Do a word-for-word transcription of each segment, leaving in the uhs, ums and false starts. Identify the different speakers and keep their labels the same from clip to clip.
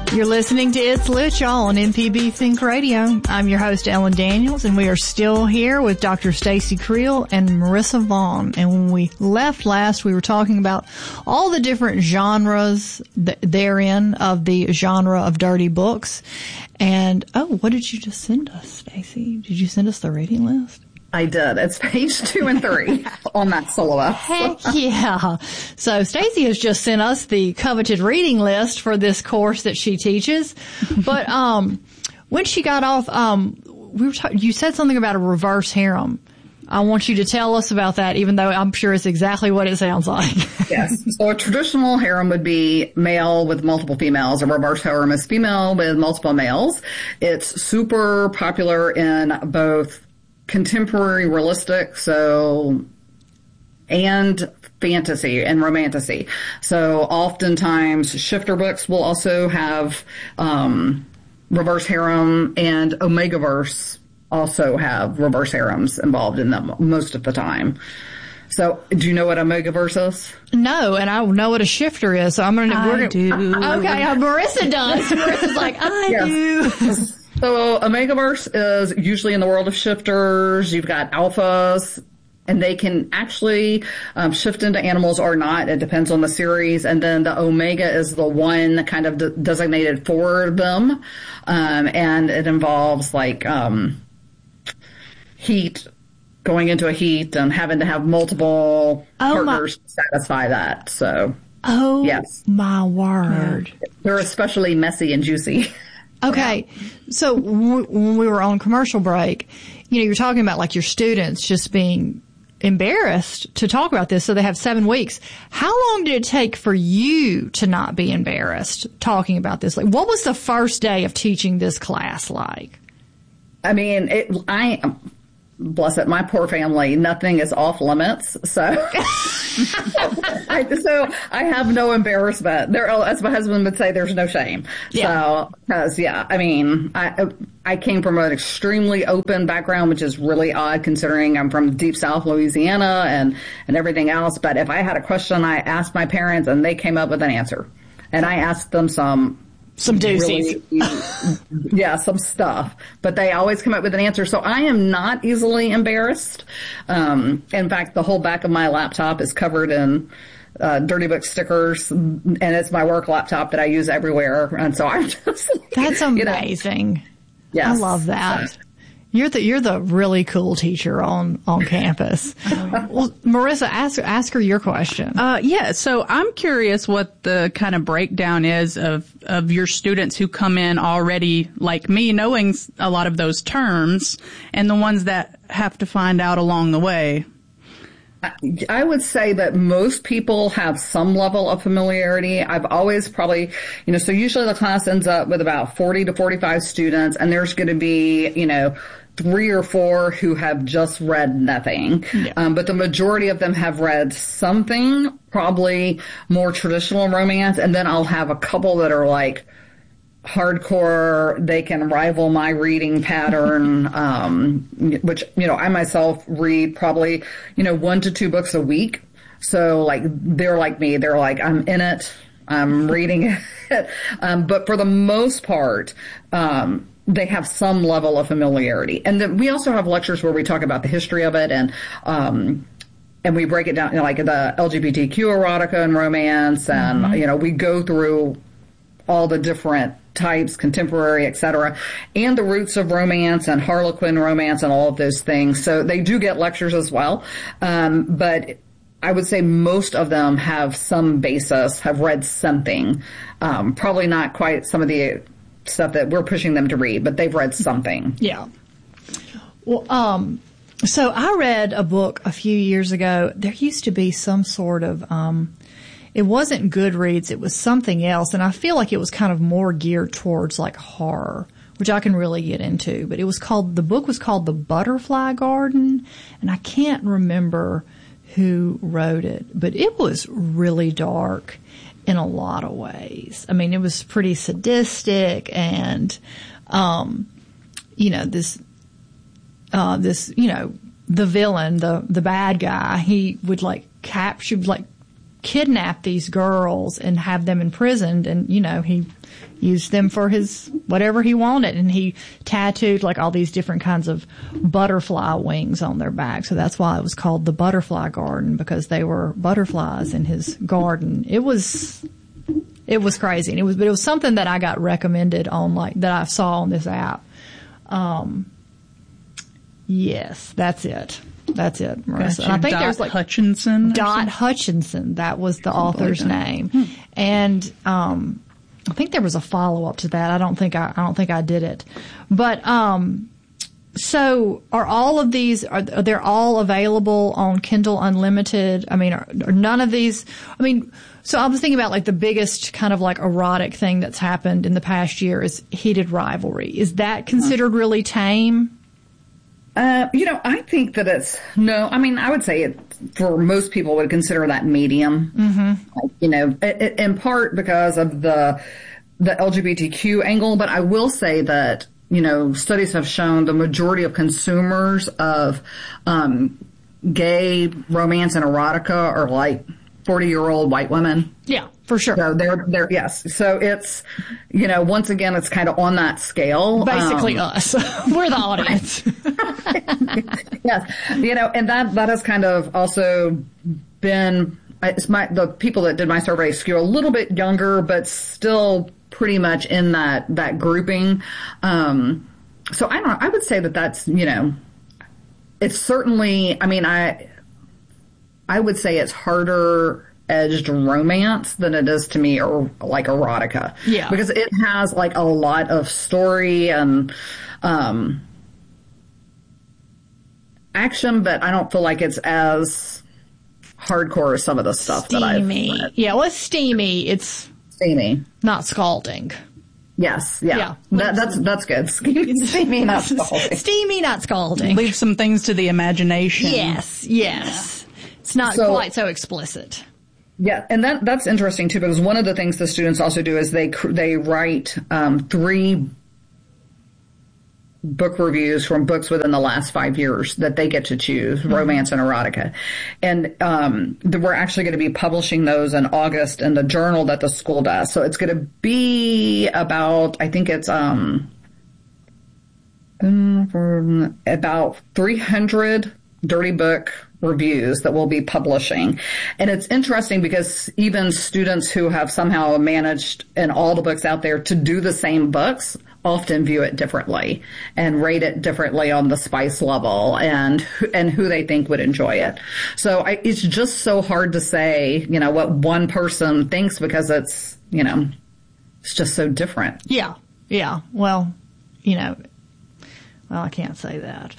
Speaker 1: You're listening to It's Lit, y'all, on M P B Think Radio. I'm your host, Ellen Daniels, and we are still here with Doctor Stacy Creel and Marissa Vaughn. And when we left last, we were talking about all the different genres th- therein of the genre of dirty books. And, oh, what did you just send us, Stacy? Did you send us the reading list?
Speaker 2: I did. It's page two and three on that syllabus.
Speaker 1: Heck yeah. So Stacy has just sent us the coveted reading list for this course that she teaches. But um when she got off, um we were ta- you said something about a reverse harem. I want you to tell us about that, even though I'm sure it's exactly what it sounds like.
Speaker 2: Yes. So a traditional harem would be male with multiple females. A reverse harem is female with multiple males. It's super popular in both contemporary realistic, so, and fantasy and romantasy. So oftentimes shifter books will also have, um, reverse harem, and Omegaverse also have reverse harems involved in them most of the time. So, do you know what Omegaverse is?
Speaker 1: No, and I know what a shifter is, so I'm gonna,
Speaker 3: I
Speaker 1: we're gonna,
Speaker 3: do.
Speaker 1: Okay, uh, Marissa does. Marissa's like, I
Speaker 2: Yes.
Speaker 1: do.
Speaker 2: So Omegaverse is usually in the world of shifters. You've got alphas, and they can actually um, shift into animals or not. It depends on the series. And then the Omega is the one kind of de- designated for them, um, and it involves like um, heat, going into a heat, and having to have multiple
Speaker 1: Oh,
Speaker 2: partners to satisfy that. So,
Speaker 1: Oh,
Speaker 2: yes,
Speaker 1: my word.
Speaker 2: they're especially messy and juicy.
Speaker 1: Okay. So w- when we were on commercial break, you know, you're talking about like your students just being embarrassed to talk about this. So they have seven weeks. How long did it take for you to not be embarrassed talking about this? Like, what was the first day of teaching this class like?
Speaker 2: I mean, it, I, bless it, my poor family, nothing is off limits. So, I, so I have no embarrassment. There, as my husband would say, there's no shame. Yeah. So, because yeah, I mean, I I came from an extremely open background, which is really odd considering I'm from deep South Louisiana and and everything else. But if I had a question, I asked my parents, and they came up with an answer, and I asked them some.
Speaker 1: Some doozies.
Speaker 2: Really, yeah, some stuff. But they always come up with an answer. So I am not easily embarrassed. Um, in fact, the whole back of my laptop is covered in uh, Dirty Book stickers, and it's my work laptop that I use everywhere. And so I'm just...
Speaker 1: That's amazing.
Speaker 2: You know, yes.
Speaker 1: I love that. You're the you're the really cool teacher on, on campus. Well, Marissa, ask ask her your question.
Speaker 3: Uh, yeah, so I'm curious what the kind of breakdown is of of your students who come in already, like me, knowing a lot of those terms, and the ones that have to find out along the way.
Speaker 2: I would say that most people have some level of familiarity. I've always probably, you know, so usually the class ends up with about forty to forty-five students, and there's going to be, you know, three or four who have just read nothing. Yeah. Um, but the majority of them have read something, probably more traditional romance, and then I'll have a couple that are like hardcore. They can rival my reading pattern, um, which, you know, I myself read probably, you know, one to two books a week. So like, they're like me. They're like, I'm in it. I'm reading it. Um, but for the most part, um, they have some level of familiarity. And then we also have lectures where we talk about the history of it, and, um, and we break it down, you know, like the L G B T Q erotica and romance, and, mm-hmm. you know, we go through all the different types, contemporary, et cetera, and the roots of romance and Harlequin romance and all of those things. So they do get lectures as well. Um, but I would say most of them have some basis, have read something. Um, probably not quite some of the stuff that we're pushing them to read, but they've read something.
Speaker 1: Yeah. Well, um, so I read a book a few years ago. There used to be some sort of, um, it wasn't Goodreads, it was something else, and I feel like it was kind of more geared towards like horror, which I can really get into. But it was called, the book was called The Butterfly Garden, and I can't remember who wrote it, but it was really dark in a lot of ways. I mean, it was pretty sadistic, and, um, you know, this, uh, this, you know, the villain, the, the bad guy, he would like capture, like, kidnap these girls and have them imprisoned, and, you know, he used them for his whatever he wanted, and he tattooed like all these different kinds of butterfly wings on their back. So that's why it was called the Butterfly Garden, because they were butterflies in his garden. It was it was crazy, and it was but it was something that I got recommended on, like, that I saw on this app. Um yes, that's it. That's it, Marissa.
Speaker 3: Gotcha.
Speaker 1: And I think
Speaker 3: Dot
Speaker 1: there's like
Speaker 3: Hutchinson.
Speaker 1: Dot Hutchinson. That was the author's name. Hmm. And um I think there was a follow-up to that. I don't think I, I don't think I did it. But, um, so are all of these, are, are they all available on Kindle Unlimited? I mean, are, are none of these, I mean, so I was thinking about like the biggest kind of like erotic thing that's happened in the past year is Heated Rivalry. Is that considered really tame?
Speaker 2: Uh, you know, I think that it's, no, I mean, I would say it, for most people would consider that medium, mm-hmm. like, you know, it, it, in part because of the, the L G B T Q angle. But I will say that, you know, studies have shown the majority of consumers of, um, gay romance and erotica are like forty year old white women.
Speaker 1: Yeah, for sure.
Speaker 2: So they're, they're, yes. So it's, you know, once again, it's kind of on that scale.
Speaker 1: Basically
Speaker 2: um,
Speaker 1: us. We're the audience.
Speaker 2: Yes. You know, and that, that has kind of also been, it's my, the people that did my survey skew a little bit younger, but still pretty much in that, that grouping. Um, so I don't know, I would say that that's, you know, it's certainly, I mean, I, I would say it's harder edged romance than it is to me, or like erotica.
Speaker 1: Yeah.
Speaker 2: Because it has like a lot of story and, um, action, but I don't feel like it's as hardcore as some of the stuff
Speaker 1: steamy.
Speaker 2: that I've read.
Speaker 1: Yeah, well, it's steamy. It's
Speaker 2: steamy,
Speaker 1: not scalding.
Speaker 2: Yes, yeah,
Speaker 1: yeah.
Speaker 2: That, that's that's good. Steamy, not scalding.
Speaker 1: Steamy, not scalding.
Speaker 3: Leave some things to the imagination.
Speaker 1: Yes, yes. Yeah. It's not so, quite so explicit.
Speaker 2: Yeah, and that that's interesting too, because one of the things the students also do is they they write um, three book reviews from books within the last five years that they get to choose, mm-hmm. romance and erotica. And um, we're actually going to be publishing those in August in the journal that the school does. So it's going to be about, I think it's um about three hundred dirty book reviews that we'll be publishing. And it's interesting because even students who have somehow managed in all the books out there to do the same books often view it differently and rate it differently on the spice level and and who they think would enjoy it. So I, it's just so hard to say, you know, what one person thinks, because it's, you know, it's just so different.
Speaker 1: Yeah. Yeah. Well, you know, well, I can't say that.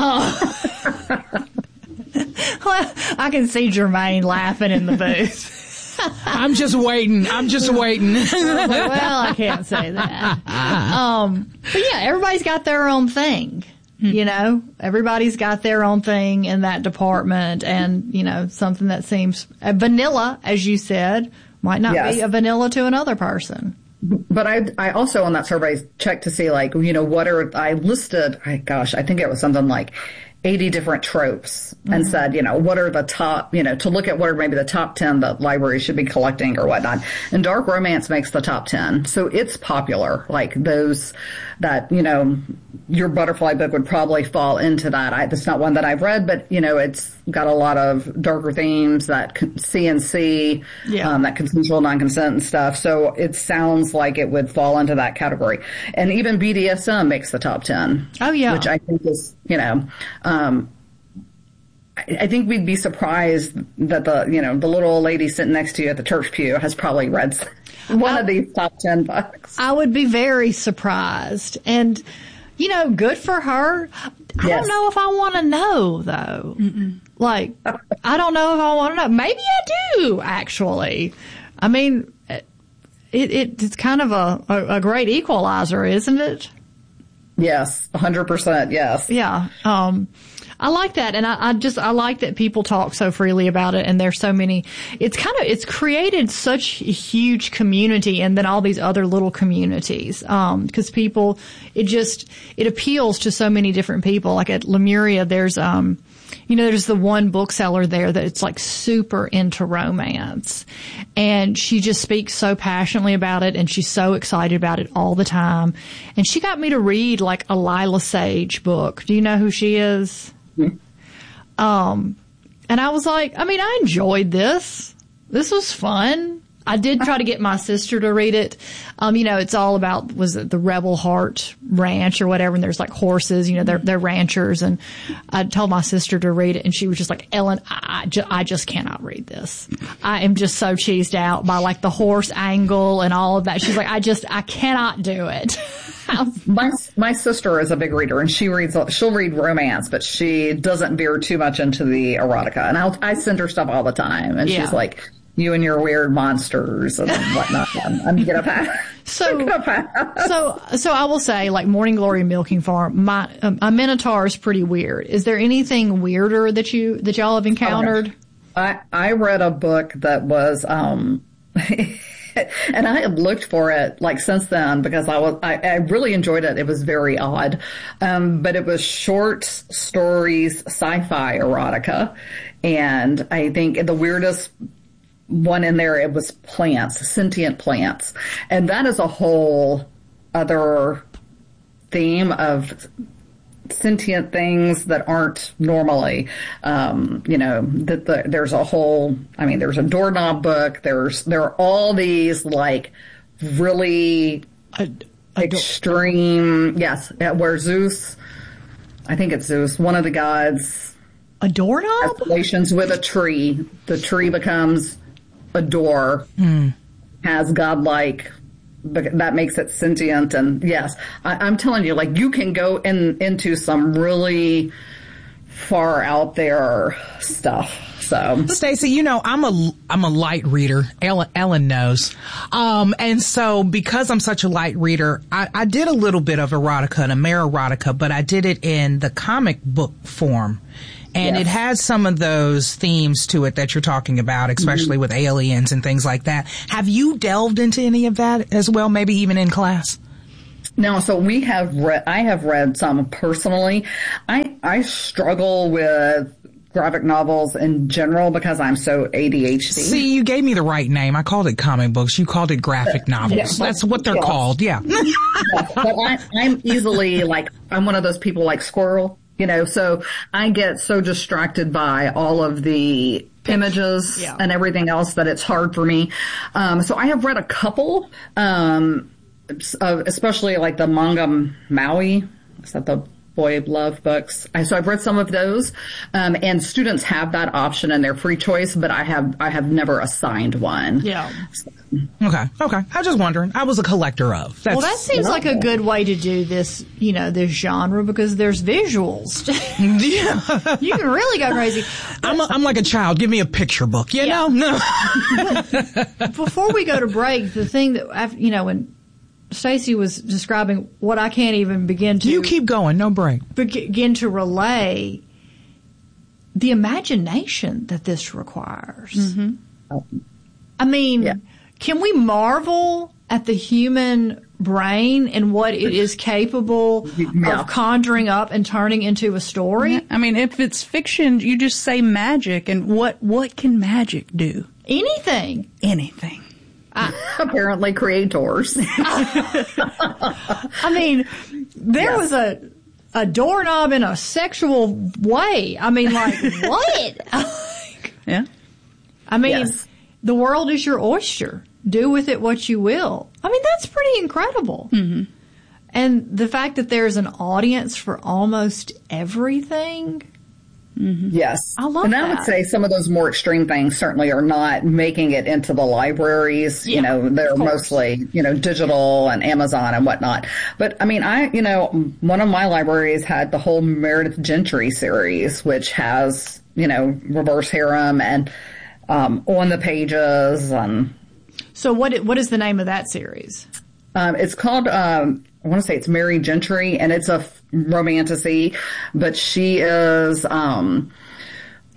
Speaker 1: Uh, well, I can see Jermaine laughing in the booth.
Speaker 4: I'm just waiting. I'm just waiting.
Speaker 1: Well, I can't say that. Um, but yeah, everybody's got their own thing. You know, everybody's got their own thing in that department, and, you know, something that seems uh, vanilla, as you said, might not yes. be a vanilla to another person.
Speaker 2: But I, I also on that survey checked to see, like, you know, what are, I listed, I, gosh, I think it was something like eighty different tropes, mm-hmm. and said, you know, what are the top, you know, to look at what are maybe the top ten that libraries should be collecting or whatnot. And dark romance makes the top ten. So it's popular, like those that, you know, your butterfly book would probably fall into that. I, that's not one that I've read, but, you know, it's got a lot of darker themes, that C and C, yeah. um, that consensual non-consent and stuff. So it sounds like it would fall into that category. And even B D S M makes the top ten.
Speaker 1: Oh, yeah.
Speaker 2: Which I think is, you know, um, I, I think we'd be surprised that the, you know, the little old lady sitting next to you at the church pew has probably read one I, of these top ten books.
Speaker 1: I would be very surprised. And, you know, good for her. I yes. don't know if I want to know, though. Mm-mm. Like, I don't know if I want to know. Maybe I do, actually. I mean, it, it it's kind of a, a, a great equalizer, isn't it?
Speaker 2: Yes, one hundred percent, yes.
Speaker 1: Yeah. Um, I like that. And I, I just, I like that people talk so freely about it, and there's so many, it's kind of, it's created such a huge community, and then all these other little communities. Um, cause people, it just, it appeals to so many different people. Like at Lemuria, there's, um, you know, there's the one bookseller there that it's like super into romance, and she just speaks so passionately about it, and she's so excited about it all the time. And she got me to read like a Lila Sage book. Do you know who she is? Mm-hmm. Um, and I was like, I mean, I enjoyed this. This was fun. I did try to get my sister to read it. Um, you know, it's all about, was it the Rebel Heart Ranch or whatever, and there's like horses, you know, they're, they're ranchers, and I told my sister to read it, and she was just like, Ellen, I, ju- I just cannot read this. I am just so cheesed out by like the horse angle and all of that. She's like, I just, I cannot do it.
Speaker 2: my my sister is a big reader, and she reads, she'll read romance, but she doesn't veer too much into the erotica. And I'll, I send her stuff all the time, and yeah. she's like, you and your weird monsters and whatnot. I'm, I'm gonna pass.
Speaker 1: So, gonna pass. so, so I will say, like Morning Glory and Milking Farm, my um, a Minotaur is pretty weird. Is there anything weirder that you that y'all have encountered?
Speaker 2: Oh, I I read a book that was um. and I have looked for it like since then because I was I, I really enjoyed it. It was very odd, um, but it was short stories, sci-fi erotica, and I think the weirdest one in there, it was plants, sentient plants. And that is a whole other theme of sentient things that aren't normally, um, you know, that the, there's a whole, I mean, there's a doorknob book. There's, there are all these like really a, a extreme, do- yes, where Zeus, I think it's Zeus, one of the gods.
Speaker 1: A doorknob?
Speaker 2: Relations with a tree. The tree becomes a door, mm. has godlike, that makes it sentient. And yes, I, I'm telling you, like you can go in into some really far out there stuff. So,
Speaker 4: Stacey, you know, I'm a, I'm a light reader. Ellen, Ellen knows. Um, and so because I'm such a light reader, I, I did a little bit of erotica and Amerierotica, but I did it in the comic book form. And yes. It has some of those themes to it that you're talking about, especially mm-hmm. with aliens and things like that. Have you delved into any of that as well, maybe even in class?
Speaker 2: No, so we have read, I have read some personally. I, I struggle with graphic novels in general because I'm so A D H D.
Speaker 4: See, you gave me the right name. I called it comic books. You called it graphic novels. Yeah, but, that's what they're yeah. called, yeah.
Speaker 2: yeah but I, I'm easily like, I'm one of those people like Squirrel. You know, so I get so distracted by all of the images yeah. and everything else that it's hard for me. Um, so I have read a couple, um, especially like the manga Maui. Is that the boy love books? I, so I've read some of those, um, and students have that option in their free choice, but I have, I have never assigned one.
Speaker 1: Yeah.
Speaker 2: So.
Speaker 4: Okay. Okay. I was just wondering. I was a collector of.
Speaker 1: That's, well, that seems like a good way to do this, you know, this genre because there's visuals.
Speaker 4: Yeah.
Speaker 1: You can really go crazy.
Speaker 4: I'm, a, I'm like a child. Give me a picture book. You yeah. know? No.
Speaker 1: Before we go to break, the thing that, I've, you know, when Stacey was describing what I can't even begin to.
Speaker 4: You keep going, no break.
Speaker 1: Begin to relay the imagination that this requires. Mm-hmm. I mean, yeah. Can we marvel at the human brain and what it is capable yeah. of conjuring up and turning into a story?
Speaker 3: I mean, if it's fiction, you just say magic, and what what can magic do?
Speaker 1: Anything.
Speaker 3: Anything.
Speaker 2: I, apparently creators.
Speaker 1: I mean, there yes. was a a doorknob in a sexual way. I mean, like, what?
Speaker 3: Yeah.
Speaker 1: I mean,
Speaker 2: yes.
Speaker 1: The world is your oyster. Do with it what you will. I mean, that's pretty incredible.
Speaker 3: Mm-hmm.
Speaker 1: And the fact that there's an audience for almost everything.
Speaker 2: Mm-hmm. Yes.
Speaker 1: I love
Speaker 2: and
Speaker 1: that.
Speaker 2: I would say some of those more extreme things certainly are not making it into the libraries. Yeah, you know, they're mostly, you know, digital and Amazon and whatnot. But I mean, I, you know, one of my libraries had the whole Meredith Gentry series, which has, you know, reverse harem and, um, on the pages. And
Speaker 1: so what, what is the name of that series?
Speaker 2: Um, it's called, um, I want to say it's Mary Gentry, and it's a romantasy, but she is, um,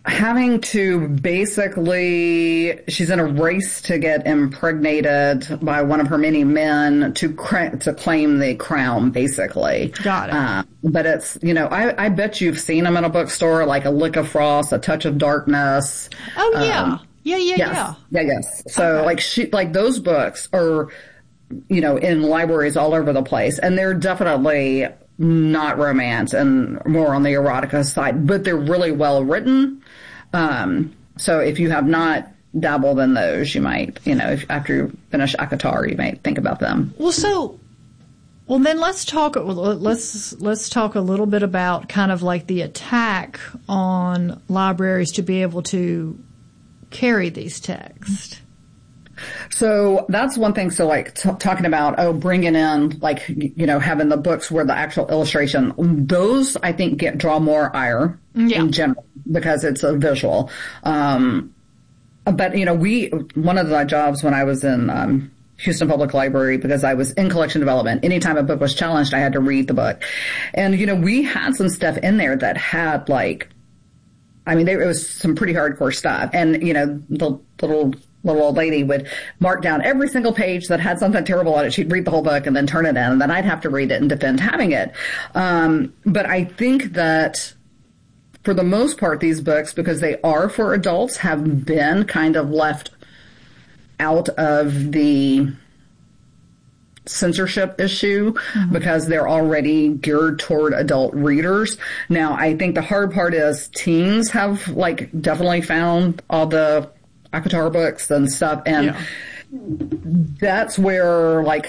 Speaker 2: having to basically, she's in a race to get impregnated by one of her many men to cra- to claim the crown, basically.
Speaker 1: Got it.
Speaker 2: Uh, but it's, you know, I, I bet you've seen them in a bookstore, like A Lick of Frost, A Touch of Darkness.
Speaker 1: Oh, yeah.
Speaker 2: Um,
Speaker 1: yeah, yeah,
Speaker 2: yes.
Speaker 1: yeah.
Speaker 2: Yeah, yes. So,
Speaker 1: Okay.
Speaker 2: like, she, like, those books are, you know, in libraries all over the place. And they're definitely not romance and more on the erotica side, but they're really well written. Um, so if you have not dabbled in those, you might, you know, if, after you finish ACOTAR, you might think about them.
Speaker 1: Well, so, well, then let's talk, let's, let's talk a little bit about kind of like the attack on libraries to be able to carry these texts.
Speaker 2: So that's one thing. So like t- talking about, oh, bringing in like, you know, having the books where the actual illustration, those I think get, draw more ire
Speaker 1: Yeah.
Speaker 2: in general because it's a visual. Um, but you know, we, one of my jobs when I was in, um, Houston Public Library, because I was in collection development, anytime a book was challenged, I had to read the book. And, you know, we had some stuff in there that had like, I mean, there, it was some pretty hardcore stuff. And, you know, the little, little old lady would mark down every single page that had something terrible on it. She'd read the whole book and then turn it in, and then I'd have to read it and defend having it. Um, but I think that for the most part, these books, because they are for adults, have been kind of left out of the censorship issue mm-hmm. because they're already geared toward adult readers. Now, I think the hard part is teens have like definitely found all the ACOTAR books and stuff, and yeah. that's where like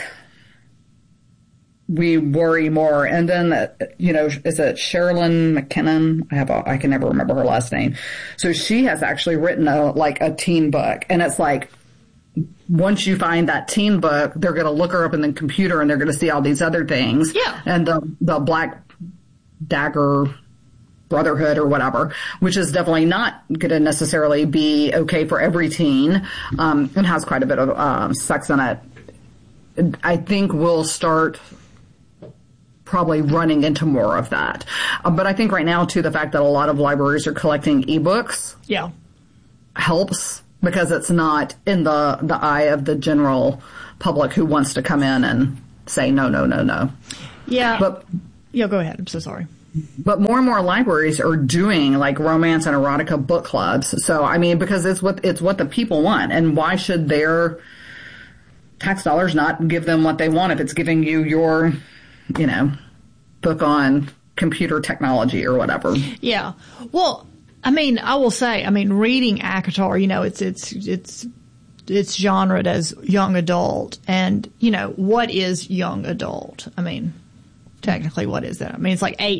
Speaker 2: we worry more. And then, you know, is it Sherilyn McKinnon? I have a, I can never remember her last name. So she has actually written a like a teen book, and it's like, once you find that teen book, they're going to look her up in the computer and they're going to see all these other things.
Speaker 1: Yeah.
Speaker 2: And the, the Black Dagger Brotherhood or whatever, which is definitely not going to necessarily be okay for every teen, um, and has quite a bit of, um, sex in it. I think we'll start probably running into more of that. Uh, but I think right now too, the fact that a lot of libraries are collecting ebooks.
Speaker 1: Yeah.
Speaker 2: Helps. Because it's not in the, the eye of the general public who wants to come in and say, no, no, no, no.
Speaker 1: Yeah.
Speaker 2: But,
Speaker 1: yeah, go ahead. I'm so sorry.
Speaker 2: But more and more libraries are doing like romance and erotica book clubs. So, I mean, because it's what, it's what the people want. And why should their tax dollars not give them what they want if it's giving you your, you know, book on computer technology or whatever?
Speaker 1: Yeah. Well, I mean, I will say, I mean, reading ACOTAR, you know, it's, it's, it's, it's genred as young adult. And, you know, what is young adult? I mean, technically, what is that? I mean, it's like eight